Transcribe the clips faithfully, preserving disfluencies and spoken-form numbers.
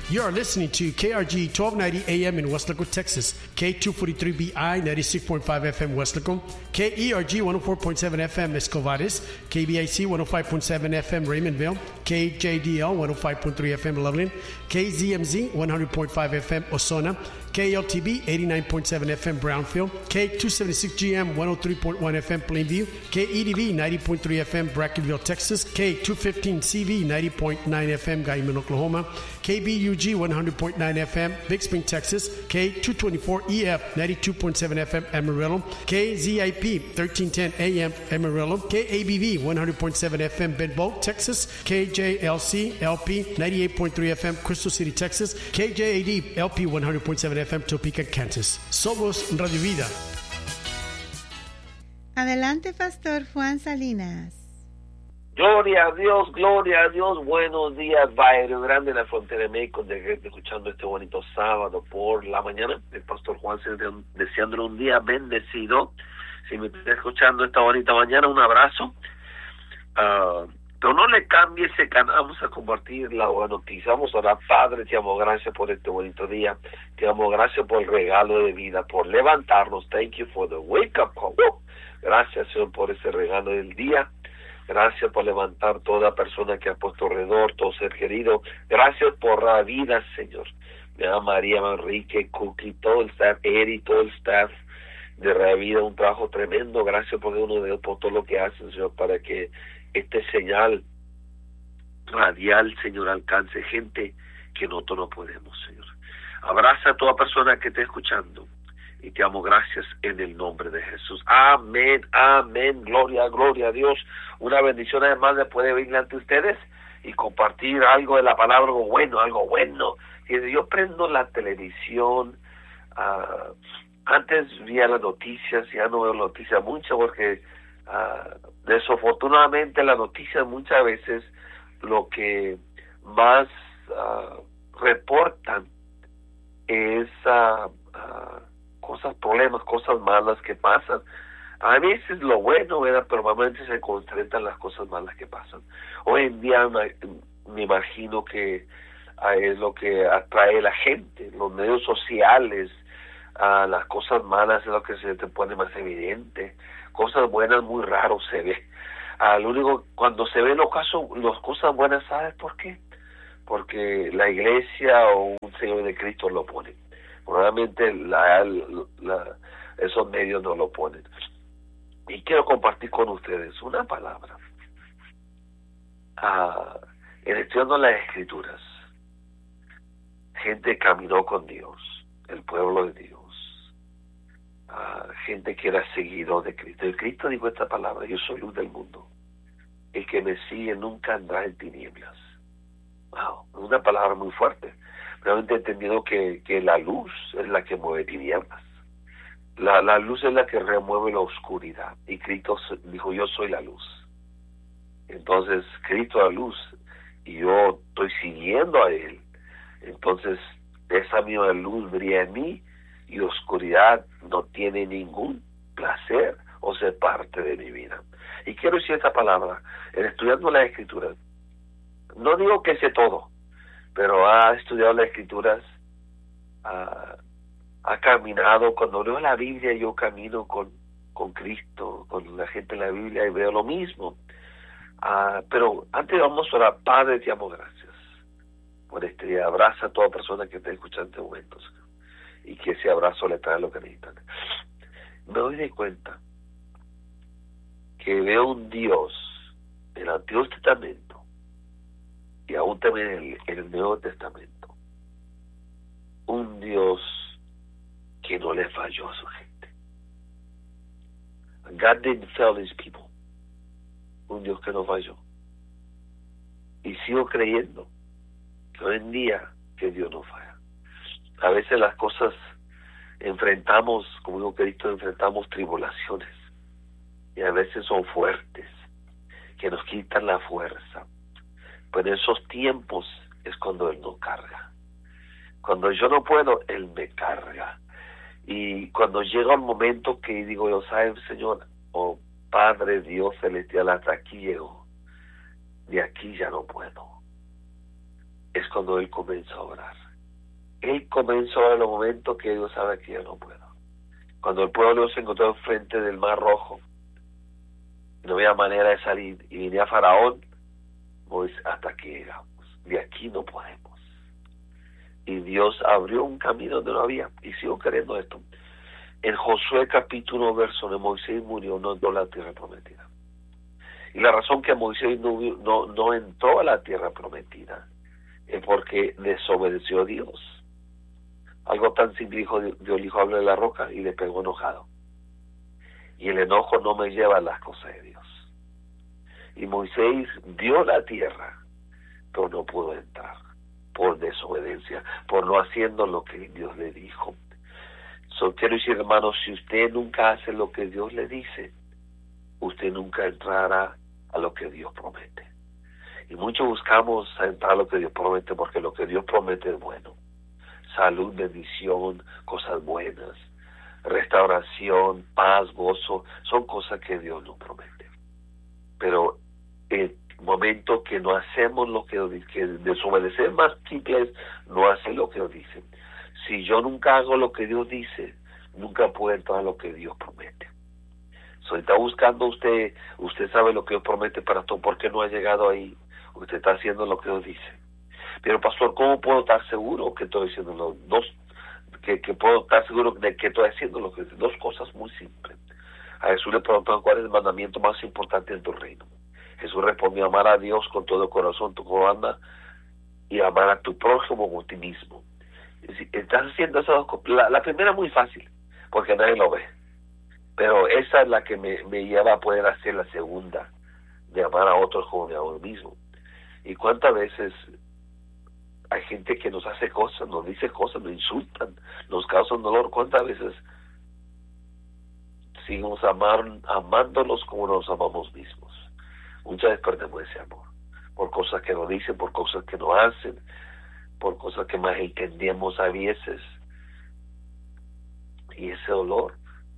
You are listening to K R G twelve ninety A M in Weslaco, Texas, K two forty-three B I ninety-six point five F M Weslaco, K E R G one oh four point seven F M Escovares, K B I C one oh five point seven F M Raymondville, K J D L one oh five point three F M Loveland, K Z M Z one hundred point five F M Ozona, K L T B eighty-nine point seven F M Brownfield, K two seventy-six G M one oh three point one F M Plainview, K E D V ninety point three F M Brackenville, Texas, K two fifteen C V ninety point nine F M Guyman, Oklahoma, K B U G one hundred point nine F M Big Spring, Texas, K two twenty-four E F ninety-two point seven F M Amarillo, K Z I P thirteen ten A M Amarillo, K A B V one hundred point seven F M Bedboe, Texas, K J L C L P ninety-eight point three F M Crystal City, Texas, K J A D L P one hundred point seven F M Topeka, Kansas. Somos Radio Vida. Adelante, Pastor Juan Salinas. Gloria a Dios, gloria a Dios. Buenos días, Barrio Grande, la frontera de México, de gente escuchando este bonito sábado por la mañana. El Pastor Juan deseándole un día bendecido. Si me está escuchando esta bonita mañana, un abrazo. Uh, pero no le cambie ese canal, vamos a compartir la buena noticia. Vamos a orar. Padre, te amo, gracias por este bonito día. Te amo, gracias por el regalo de vida, por levantarnos. Thank you for the wake up call. Gracias, Señor, por ese regalo del día. Gracias por levantar toda persona que ha puesto alrededor, todo ser querido. Gracias por la vida, Señor. Me da María, Enrique, Cookie, todo el staff, Eri, todo el staff de la vida, un trabajo tremendo. Gracias por uno de ellos, por todo lo que hacen, Señor, para que este señal radial, Señor, alcance gente que nosotros no podemos, Señor. Abraza a toda persona que esté escuchando. Y te amo, gracias en el nombre de Jesús. Amén, amén, gloria, gloria a Dios. Una bendición además de poder venir ante ustedes y compartir algo de la palabra, algo bueno, algo bueno. Y yo prendo la televisión, uh, antes veía las noticias, ya no veo noticias mucho porque uh, desafortunadamente las noticias muchas veces lo que más uh, reportan es uh, uh, cosas, problemas, cosas malas que pasan. A veces lo bueno, ¿verdad? Pero normalmente se concentran las cosas malas que pasan. Hoy en día me, me imagino que uh, es lo que atrae a la gente, los medios sociales, uh, las cosas malas es lo que se te pone más evidente. Cosas buenas muy raro se ve. Uh, lo único, cuando se ven los casos, las cosas buenas, ¿sabes por qué? Porque la iglesia o un Señor de Cristo lo pone. Probablemente la, la, esos medios no lo ponen. Y quiero compartir con ustedes una palabra. Uh, en estudiando las Escrituras, gente caminó con Dios, el pueblo de Dios. Uh, gente que era seguidor de Cristo. Y Cristo dijo esta palabra: yo soy luz del mundo. El que me sigue nunca andará en tinieblas. Wow, una palabra muy fuerte. Realmente he entendido que, que la luz es la que mueve tinieblas. La, la luz es la que remueve la oscuridad. Y Cristo dijo: yo soy la luz. Entonces, Cristo es la luz y yo estoy siguiendo a Él. Entonces, esa misma luz brilla en mí y oscuridad no tiene ningún placer o ser parte de mi vida. Y quiero decir esta palabra, en estudiando las Escrituras, no digo que sé todo, pero ha estudiado las Escrituras, ha, ha caminado. Cuando leo la Biblia, yo camino con, con Cristo, con la gente en la Biblia, y veo lo mismo. Uh, pero antes vamos a orar. Padre, te amo, gracias por este día. Abraza a toda persona que esté escuchando en este momento, y que ese abrazo le traiga lo que necesitan. Me doy de cuenta que veo un Dios en el Antiguo Testamento y aún también en el, en el Nuevo Testamento, un Dios que no le falló a su gente. God didn't fail his people. Un Dios que no falló. Y sigo creyendo que hoy en día que Dios no falla. A veces las cosas enfrentamos, como digo Cristo, enfrentamos tribulaciones, y a veces son fuertes, que nos quitan la fuerza. Pero en esos tiempos es cuando Él nos carga. Cuando yo no puedo, Él me carga. Y cuando llega un momento que digo yo, ¿sabes, Señor? Oh, Padre Dios celestial, hasta aquí llego. De aquí ya no puedo. Es cuando Él comienza a orar. Él comienza a orar en los momentos que Dios sabe que yo no puedo. Cuando el pueblo se encontró frente del Mar Rojo, no había manera de salir, y venía Faraón, pues hasta que llegamos. De aquí no podemos. Y Dios abrió un camino donde no había, y sigo creyendo esto. En Josué capítulo verso de Moisés murió, no entró a la tierra prometida. Y la razón que Moisés no, no, no entró a la tierra prometida es porque desobedeció a Dios. Algo tan simple, dijo Dios, le dijo, habla de la roca, y le pegó enojado. Y el enojo no me lleva a las cosas de Dios. Y Moisés vio la tierra, pero no pudo entrar por desobediencia, por no haciendo lo que Dios le dijo. So, quiero decir, hermanos, si usted nunca hace lo que Dios le dice, usted nunca entrará a lo que Dios promete. Y muchos buscamos entrar a lo que Dios promete, porque lo que Dios promete es bueno. Salud, bendición, cosas buenas, restauración, paz, gozo, son cosas que Dios nos promete. Pero el momento que no hacemos lo que Dios dice, que desobedecer más simple es no hacer lo que Dios dice. Si yo nunca hago lo que Dios dice, nunca puedo entrar a lo que Dios promete. Si está buscando usted, usted sabe lo que Dios promete para todo, ¿por qué no ha llegado ahí? Usted está haciendo lo que Dios dice. Pero pastor, ¿cómo puedo estar seguro que estoy haciendo los dos? Que, que puedo estar seguro de que estoy haciendo lo que dice. Dos cosas muy simples. A Jesús le preguntaron cuál es el mandamiento más importante en tu reino. Jesús respondió: amar a Dios con todo el corazón, tu alma, y amar a tu prójimo como a ti mismo. Estás haciendo esas dos cosas. La, la primera es muy fácil, porque nadie lo ve. Pero esa es la que me, me lleva a poder hacer la segunda, de amar a otros como a uno mismo. Y cuántas veces hay gente que nos hace cosas, nos dice cosas, nos insultan, nos causan dolor. ¿Cuántas veces seguimos amar, amándolos como nos amamos mismos? Muchas veces perdemos ese amor por cosas que nos dicen, por cosas que nos hacen, por cosas que más entendemos a veces. Y ese dolor,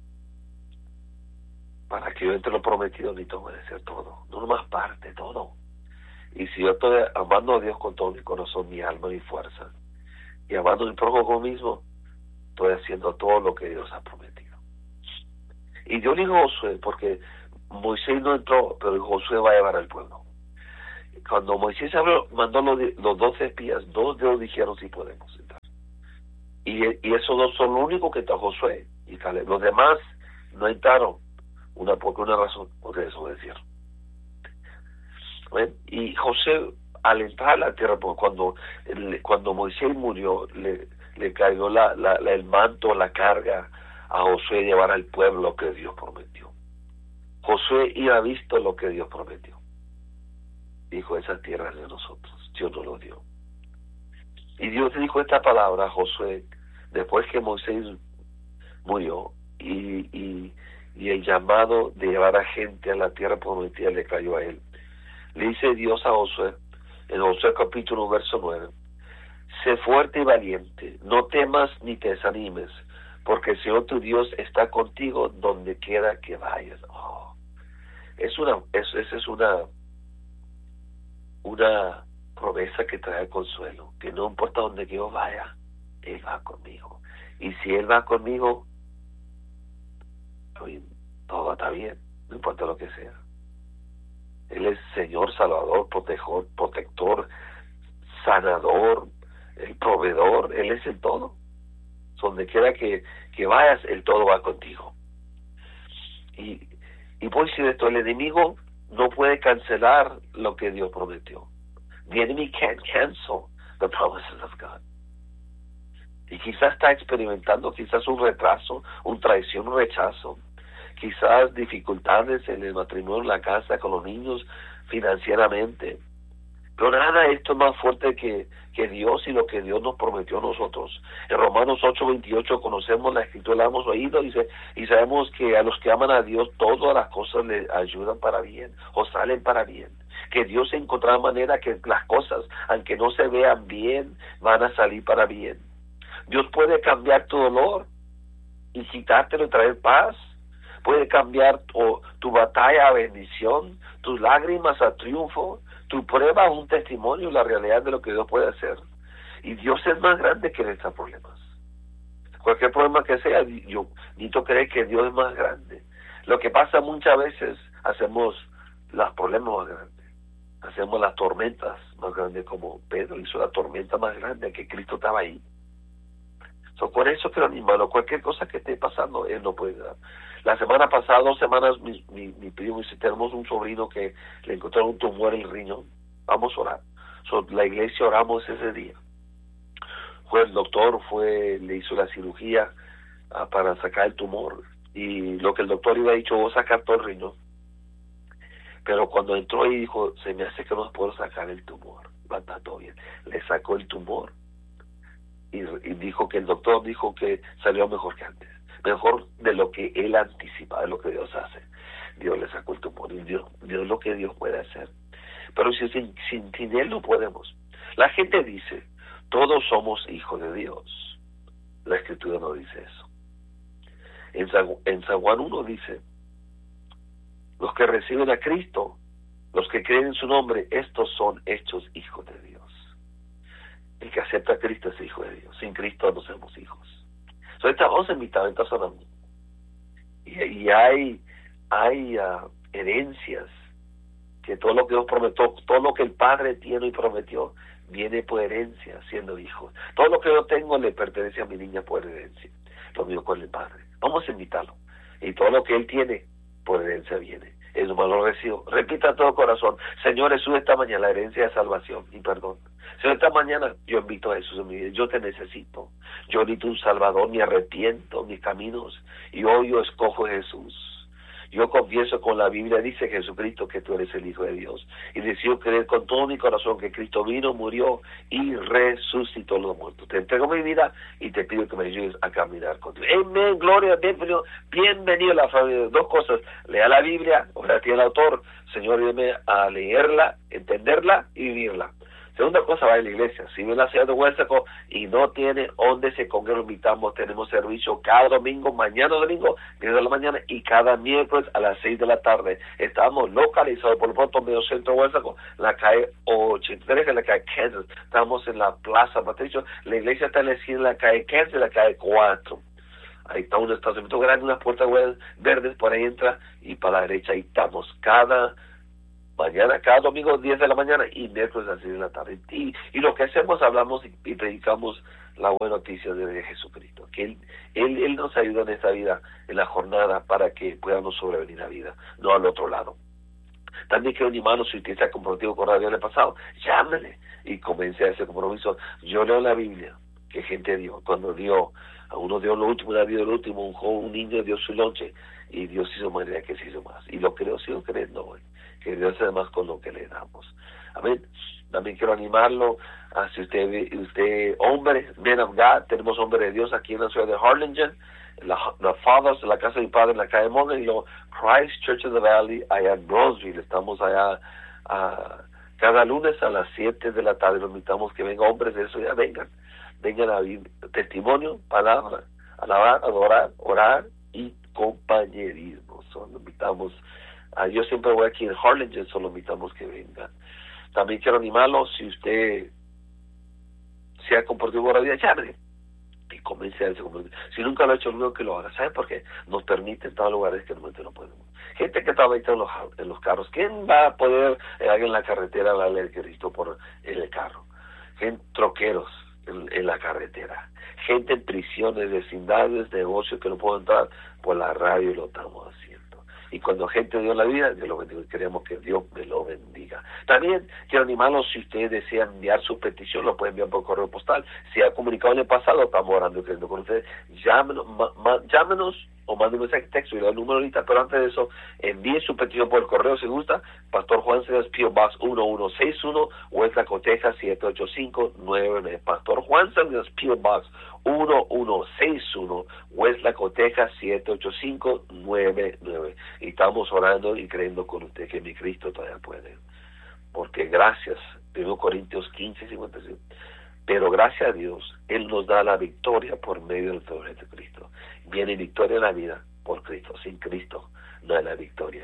para que yo entre lo prometido, necesito obedecer todo, no nomás parte, todo. Y si yo estoy amando a Dios con todo mi corazón, mi alma, mi fuerza, y amando a mi prójimo como mismo, estoy haciendo todo lo que Dios ha prometido. Y yo digo Josué, porque Moisés no entró, pero Josué va a llevar al pueblo. Cuando Moisés abrió, mandó los, los doce espías, dos de ellos dijeron sí podemos entrar. Y, y esos dos son los únicos que entraron, Josué y Caleb. Los demás no entraron, una por una razón, porque desobedecieron. ¿Ven? Y José, al entrar a la tierra, porque cuando, cuando Moisés murió, le, le cayó la, la, la, el manto, la carga a Josué llevar al pueblo lo que Dios prometió. Josué iba visto lo que Dios prometió. Dijo: esa tierra es de nosotros, Dios nos lo dio. Y Dios dijo esta palabra a Josué después que Moisés murió, y, y, y el llamado de llevar a gente a la tierra prometida le cayó a él. Le dice Dios a Josué, en Josué capítulo verso nueve: sé fuerte y valiente, no temas ni te desanimes, porque el Señor tu Dios está contigo donde quiera que vayas. Oh, es una, es, esa es una, una promesa que trae consuelo, que no importa donde yo vaya, Él va conmigo. Y si Él va conmigo, todo está bien, no importa lo que sea. Él es Señor, Salvador, protector, protector, sanador, el proveedor. Él es el todo. Donde quiera que, que vayas, el todo va contigo. Y, y voy a decir esto: el enemigo no puede cancelar lo que Dios prometió. The enemy can't cancel the promises of God. Y quizás está experimentando quizás un retraso, una traición, un rechazo. Quizás dificultades en el matrimonio, en la casa, con los niños, financieramente. Pero nada de esto es más fuerte que, que Dios y lo que Dios nos prometió a nosotros. En Romanos ocho veintiocho conocemos la escritura, la hemos oído, dice, y sabemos que a los que aman a Dios todas las cosas le ayudan para bien o salen para bien. Que Dios encontrará manera que las cosas, aunque no se vean bien, van a salir para bien. Dios puede cambiar tu dolor y quitártelo y traer paz. Puede cambiar tu, tu batalla a bendición, tus lágrimas a triunfo, Tu prueba es un testimonio, la realidad de lo que Dios puede hacer. Y Dios es más grande que nuestros problemas. Cualquier problema que sea, yo necesito creer que Dios es más grande. Lo que pasa muchas veces, hacemos los problemas más grandes. Hacemos las tormentas más grandes, como Pedro hizo la tormenta más grande, que Cristo estaba ahí. So, por eso quiero animarlo. Cualquier cosa que esté pasando, Él no puede dar. La semana pasada, dos semanas, mi, mi, mi primo dice, tenemos un sobrino que le encontraron un tumor en el riñón. Vamos a orar. So, la iglesia oramos ese día. Fue el doctor, fue le hizo la cirugía uh, para sacar el tumor. Y lo que el doctor iba a dicho, voy a sacar todo el riñón. Pero cuando entró y dijo, se me hace que no puedo sacar el tumor. Va a estar todo bien. Le sacó el tumor. Y, y dijo que el doctor dijo que salió mejor que antes. Mejor de lo que él anticipaba, de lo que Dios hace. Dios le sacó el tumor. Y Dios, Dios lo que Dios puede hacer. Pero si sin, sin, sin Él no podemos. La gente dice, todos somos hijos de Dios. La Escritura no dice eso. En San, en San Juan uno dice, los que reciben a Cristo, los que creen en su nombre, estos son hechos hijos de Dios. El que acepta a Cristo es hijo de Dios. Sin Cristo no somos hijos. So, estamos en mitad, estamos hablando. Y, y hay, hay uh, herencias, que todo lo que Dios prometió, todo lo que el Padre tiene y prometió, viene por herencia, siendo hijo. Todo lo que yo tengo le pertenece a mi niña por herencia. Lo mío con el Padre. Vamos a invitarlo. Y todo lo que Él tiene, por herencia viene. Es lo malo recibo. Repita todo corazón. Señor Jesús, esta mañana la herencia de salvación y perdón. Señor, esta mañana yo invito a Jesús en mi vida. Yo te necesito. Yo necesito un Salvador. Me arrepiento mis caminos. Y hoy yo escojo a Jesús. Yo confieso con la Biblia, dice Jesucristo, que tú eres el Hijo de Dios. Y decido creer con todo mi corazón que Cristo vino, murió y resucitó los muertos. Te entrego mi vida y te pido que me ayudes a caminar contigo. Amén, gloria, bienvenido, bienvenido a la familia. Dos cosas, lea la Biblia, ahora tiene el autor, Señor, ayúdame a leerla, entenderla y vivirla. Segunda cosa, va a la iglesia. Si vive en la ciudad de Huesaco y no tiene donde se congrega, invitamos, tenemos servicio cada domingo, mañana domingo, diez de la mañana, y cada miércoles a las seis de la tarde. Estamos localizados por el pronto medio centro de Huesaco, la calle ochenta y tres, en la calle Kansas. Estamos en la Plaza Patricio. La iglesia está en la esquina de la calle Kansas, en la calle cuatro. Ahí está un estacionamiento grande, unas puertas verdes, por ahí entra, y para la derecha ahí estamos cada mañana, cada domingo, diez de la mañana y miércoles a las seis de la tarde. Y, y lo que hacemos, hablamos y, y predicamos la buena noticia de Jesucristo. Que él, él, él nos ayuda en esta vida, en la jornada, para que podamos sobrevenir la vida, no al otro lado. También quiero animarnos, si usted se ha comprometido con Radio en el pasado, llámele y comience a ese compromiso. Yo leo la Biblia, que gente dio, cuando dio, a uno dio lo último, una dio lo último, un joven, un niño dio su lonche, y Dios hizo manera que se hizo más. Y lo creo, sigo creyendo hoy, que Dios hace más con lo que le damos. Amén. También quiero animarlo a si usted, usted hombre, men of God, tenemos hombre de Dios aquí en la ciudad de Harlingen, la, la Fathers, la casa de mi padre en la calle Morgan, y luego Christ Church of the Valley, allá en Bronzeville. Estamos allá uh, cada lunes a las siete de la tarde. Los invitamos que vengan hombres de eso, ya vengan. Vengan a vivir testimonio, palabra, alabar, adorar, orar y compañerismo. Solo invitamos, uh, yo siempre voy aquí en Harlingen, solo invitamos que vengan. También quiero animarlos, si usted se ha comportado con la vida, llámele y comience a ese compromiso. Si nunca lo ha hecho, luego que lo haga. ¿Sabe por qué? Nos permite en todos lugares que normalmente no podemos. Gente que está ahorita en los, en los carros, ¿quién va a poder eh, en la carretera hablarle al Cristo por el carro? Gente, troqueros en, en la carretera. Gente en prisiones, vecindades, negocios que no pueden entrar, por la radio lo estamos haciendo. Y cuando gente dio la vida, Dios lo bendiga. Queremos que Dios me lo bendiga. También quiero animarlos, si ustedes desean enviar su petición, lo pueden enviar por correo postal. Si ha comunicado en el pasado, estamos orando y creyendo con ustedes. Llámenos, ma, ma, llámenos o manden un mensaje de texto y le doy el número ahorita, pero antes de eso, envíe su petición por el correo si gusta. Pastor Juan Cenas, P O Box uno uno seis uno, Huesaco, Texas siete ocho cinco nueve nueve. Pastor Juan Cenas, P O Box uno uno seis uno, Huesaco, Texas siete ocho cinco nueve nueve. Y estamos orando y creyendo con usted que mi Cristo todavía puede. Porque gracias, primero Corintios quince, cincuenta y cinco. Pero gracias a Dios, Él nos da la victoria por medio del Señor Jesucristo. Viene victoria en la vida por Cristo. Sin Cristo no hay la victoria.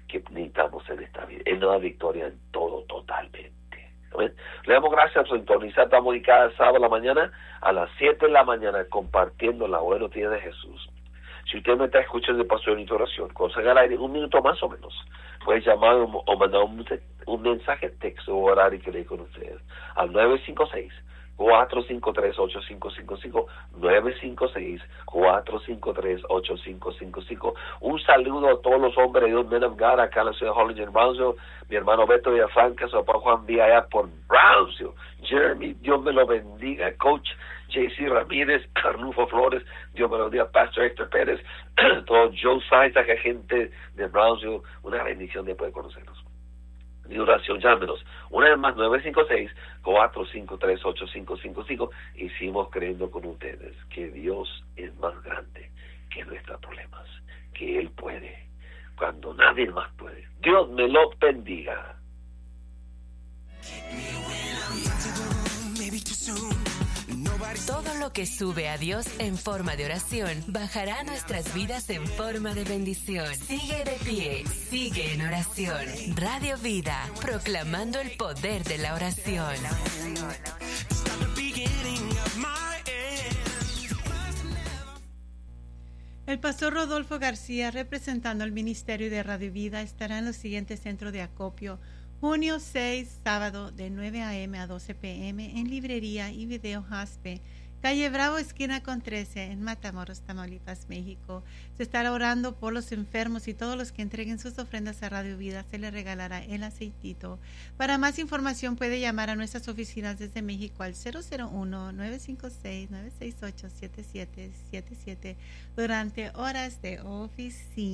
que necesitamos en esta vida. Él nos da victoria en todo, totalmente. ¿Amén? Le damos gracias por sintonizar. Estamos aquí cada sábado a la mañana a las siete de la mañana compartiendo la buena noticia de Jesús. Si usted me está escuchando de Pastor en oración, consiga al aire un minuto más o menos. Puede llamar o, o mandar un, un mensaje, texto o horario que le con ustedes al nueve cinco seis, cuatro cinco tres, ocho cinco cinco cinco, nueve cinco seis, cuatro cinco tres, ocho cinco cinco cinco. Un saludo a todos los hombres de Dios, men of God, acá en la ciudad de Hollinger, Brownsville. Mi hermano Beto Villafranca, su papá Juan B. allá por Brownsville. Jeremy, Dios me lo bendiga. Coach J C Ramírez, Arnulfo Flores, Dios me lo bendiga. Pastor Héctor Pérez, todo Joe Sainz, acá gente de Brownsville. Una bendición de poder conocerlos. Mi oración, llámenos. Una vez más, nueve cinco seis, cuatro cinco tres, ocho cinco cinco cinco. Hicimos creyendo con ustedes que Dios es más grande que nuestros problemas, que Él puede, cuando nadie más puede. Dios me lo bendiga. Todo lo que sube a Dios en forma de oración bajará a nuestras vidas en forma de bendición. Sigue de pie, sigue en oración. Radio Vida, proclamando el poder de la oración. El pastor Rodolfo García, representando el Ministerio de Radio Vida, estará en los siguientes centros de acopio. Junio seis, sábado, de nueve a eme a doce pe eme, en Librería y Video Jaspe, calle Bravo, esquina con trece, en Matamoros, Tamaulipas, México. Se estará orando por los enfermos y todos los que entreguen sus ofrendas a Radio Vida se les regalará el aceitito. Para más información puede llamar a nuestras oficinas desde México al cero cero uno, nueve cinco seis, nueve seis ocho, siete siete siete siete durante horas de oficina.